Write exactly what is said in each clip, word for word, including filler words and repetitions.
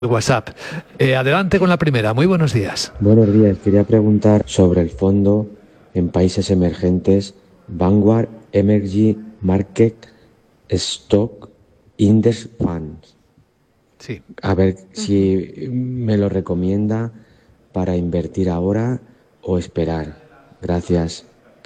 WhatsApp. Eh, adelante con la primera. Muy buenos días. Buenos días. Quería preguntar sobre el fondo en países emergentes Vanguard Emerging Market Stock Index Funds. Sí. A ver si me lo recomienda para invertir ahora o esperar. Gracias.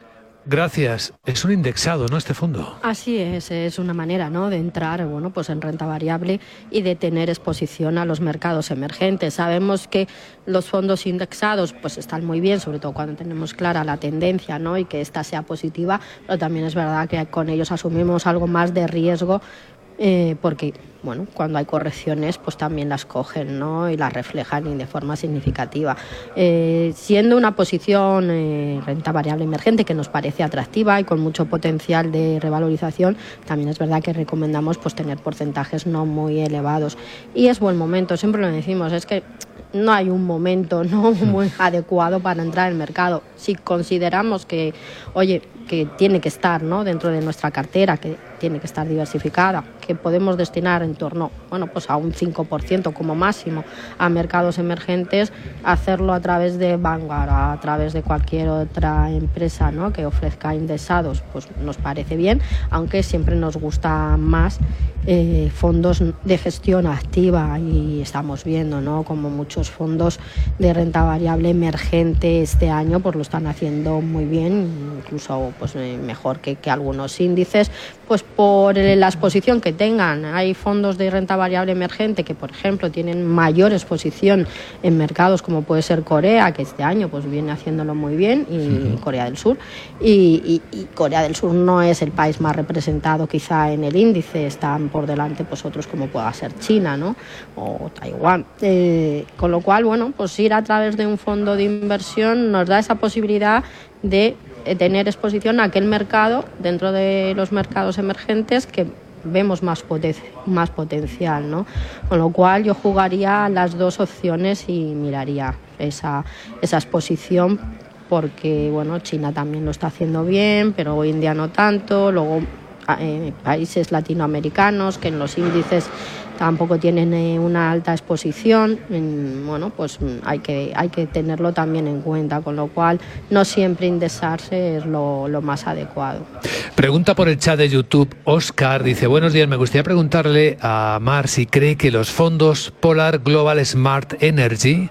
Gracias. Es un indexado, ¿no? Este fondo. Así es, es una manera, ¿no?, de entrar, bueno, pues en renta variable y de tener exposición a los mercados emergentes. Sabemos que los fondos indexados pues están muy bien, sobre todo cuando tenemos clara la tendencia, ¿no?, y que esta sea positiva, pero también es verdad que con ellos asumimos algo más de riesgo. Eh, porque, bueno, cuando hay correcciones, pues también las cogen, ¿no?, y las reflejan y de forma significativa. Eh, siendo una posición eh, renta variable emergente que nos parece atractiva y con mucho potencial de revalorización, también es verdad que recomendamos pues tener porcentajes no muy elevados. Y es buen momento, siempre lo decimos, es que no hay un momento no muy adecuado para entrar al mercado. Si consideramos que, oye, que tiene que estar, ¿no?, dentro de nuestra cartera, que tiene que estar diversificada, que podemos destinar en torno, bueno, pues a un cinco por ciento como máximo a mercados emergentes, hacerlo a través de Vanguard, a través de cualquier otra empresa, ¿no?, que ofrezca indexados, pues nos parece bien, aunque siempre nos gusta más eh, fondos de gestión activa, y estamos viendo, ¿no?, como muchos fondos de renta variable emergente este año pues lo están haciendo muy bien, incluso pues mejor que, que algunos índices, pues por la exposición que tengan. Hay fondos de renta variable emergente que, por ejemplo, tienen mayor exposición en mercados como puede ser Corea, que este año pues viene haciéndolo muy bien, y uh-huh. Corea del Sur, y, y, y Corea del Sur no es el país más representado quizá en el índice, están por delante pues otros como pueda ser China, ¿no?, o Taiwán, eh, con lo cual, bueno, pues ir a través de un fondo de inversión nos da esa posibilidad de tener exposición a aquel mercado dentro de los mercados emergentes que vemos más, poten- más potencial, ¿no? Con lo cual yo jugaría las dos opciones y miraría esa, esa exposición, porque bueno, China también lo está haciendo bien, pero India no tanto. Luego eh, países latinoamericanos que en los índices tampoco tienen eh, una alta exposición, en, bueno, pues hay que, hay que tenerlo también en cuenta, con lo cual no siempre indexarse es lo, lo más adecuado. Pregunta por el chat de YouTube, Oscar, dice, buenos días, me gustaría preguntarle a Mar si cree que los fondos Polar Global Smart Energy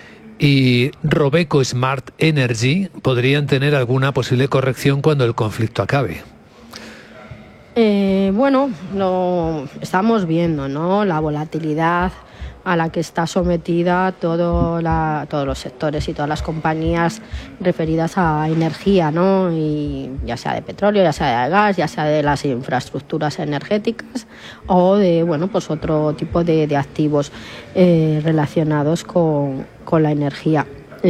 y Robeco Smart Energy podrían tener alguna posible corrección cuando el conflicto acabe. Eh, bueno, lo estamos viendo, ¿no?, la volatilidad a la que está sometida todo la, todos los sectores y todas las compañías referidas a energía, ¿no?, y ya sea de petróleo, ya sea de gas, ya sea de las infraestructuras energéticas o de, bueno, pues otro tipo de, de activos eh, relacionados con, con la energía.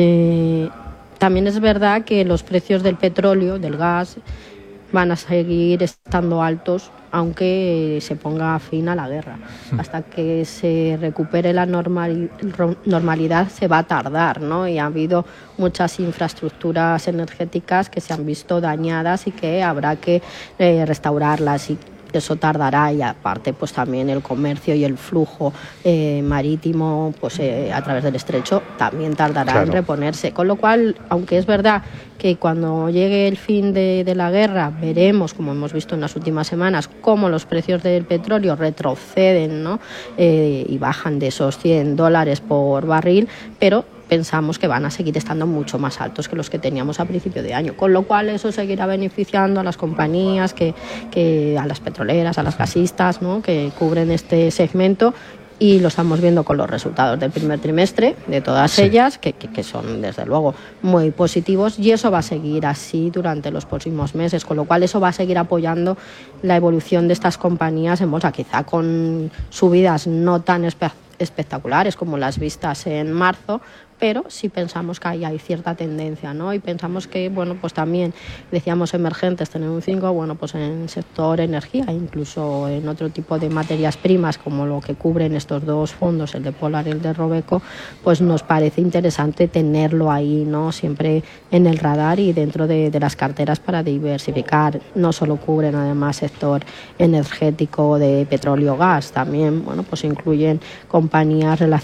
Eh, también es verdad que los precios del petróleo, del gas, van a seguir estando altos aunque se ponga fin a la guerra. Hasta que se recupere la normal, normalidad se va a tardar, ¿no? Y ha habido muchas infraestructuras energéticas que se han visto dañadas y que habrá que eh, restaurarlas, y eso tardará, y aparte pues también el comercio y el flujo eh, marítimo pues eh, a través del estrecho también tardará claro. en reponerse, con lo cual, aunque es verdad que cuando llegue el fin de, de la guerra veremos, como hemos visto en las últimas semanas, cómo los precios del petróleo retroceden, ¿no? eh, y bajan de esos cien dólares por barril, pero pensamos que van a seguir estando mucho más altos que los que teníamos a principio de año, con lo cual eso seguirá beneficiando a las compañías, que, que a las petroleras, a las gasistas, ¿no?, que cubren este segmento, y lo estamos viendo con los resultados del primer trimestre de todas sí. ellas, que, que, que son desde luego muy positivos, y eso va a seguir así durante los próximos meses, con lo cual eso va a seguir apoyando la evolución de estas compañías en bolsa, quizá con subidas no tan espe- espectaculares como las vistas en marzo, pero sí pensamos que ahí hay cierta tendencia, ¿no? Y pensamos que, bueno, pues también decíamos emergentes tener un cinco, bueno, pues en el sector energía, incluso en otro tipo de materias primas como lo que cubren estos dos fondos, el de Polar y el de Robeco, pues nos parece interesante tenerlo ahí, ¿no?, siempre en el radar y dentro de, de las carteras para diversificar. No solo cubren además sector energético de petróleo, gas, también, bueno, pues incluyen compañías relacionadas